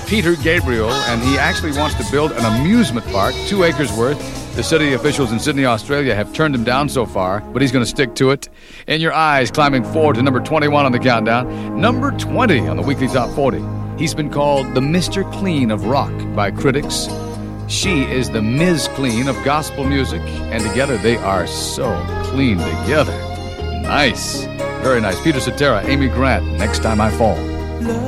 Peter Gabriel, and he actually wants to build an amusement park, 2 acres worth. The city officials in Sydney, Australia have turned him down so far, but he's going to stick to it. In Your Eyes, climbing forward to number 21 on the countdown. Number 20 on the weekly top 40. He's been called the Mr. Clean of rock by critics. She is the Ms. Clean of gospel music, and together they are so clean together. Nice. Very nice. Peter Cetera, Amy Grant, Next Time I Fall.